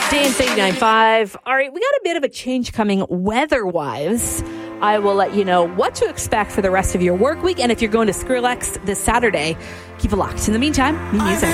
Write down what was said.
Dance 89.5. All right, we got a bit of a change coming weather-wise. I will let you know what to expect for the rest of your work week. And if you're going to Skrillex this Saturday, keep it locked. In the meantime, new music.